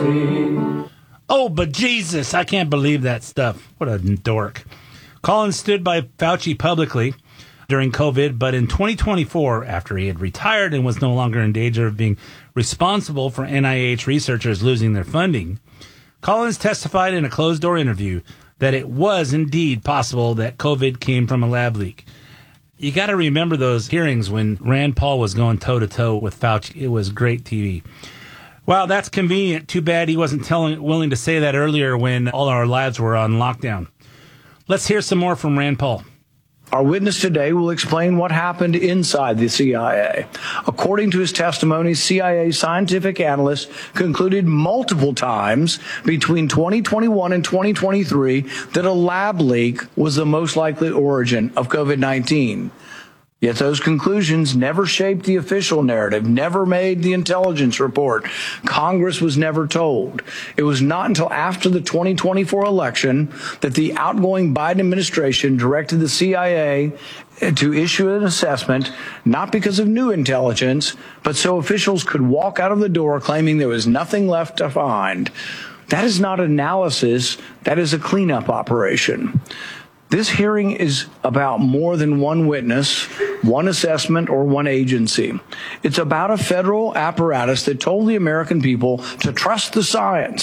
Oh, but Jesus, I can't believe that stuff. What a dork. Collins stood by Fauci publicly during COVID, but in 2024, after he had retired and was no longer in danger of being responsible for NIH researchers losing their funding, Collins testified in a closed-door interview that it was indeed possible that COVID came from a lab leak. You got to remember those hearings when Rand Paul was going toe-to-toe with Fauci. It was great TV. Wow, that's convenient. Too bad he wasn't willing to say that earlier when all our lives were on lockdown. Let's hear some more from Rand Paul. Our witness today will explain what happened inside the CIA. According to his testimony, CIA scientific analysts concluded multiple times between 2021 and 2023 that a lab leak was the most likely origin of COVID-19. Yet those conclusions never shaped the official narrative, never made the intelligence report. Congress was never told. It was not until after the 2024 election that the outgoing Biden administration directed the CIA to issue an assessment, not because of new intelligence, but so officials could walk out of the door claiming there was nothing left to find. That is not analysis. That is a cleanup operation. This hearing is about more than one witness, one assessment, or one agency. It's about a federal apparatus that told the American people to trust the science,